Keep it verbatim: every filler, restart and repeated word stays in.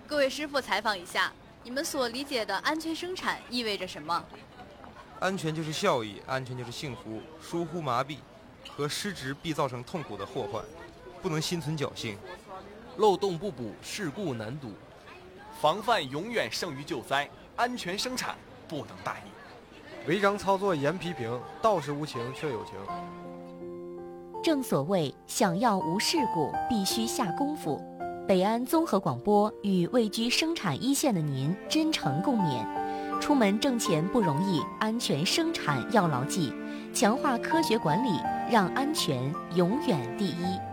各位师傅，采访一下，你们所理解的安全生产意味着什么？ 安全就是效益，安全就是幸福。疏忽麻痹和失职必造成痛苦的祸患，不能心存侥幸。 漏洞不补，事故难堵。 防范永远胜于救灾，安全生产不能大意。 违章操作严批评，道是无情却有情。 正所谓想要无事故，必须下功夫。北安综合广播与位居生产一线的您真诚共勉。出门挣钱不容易，安全生产要牢记，强化科学管理，让安全永远第一。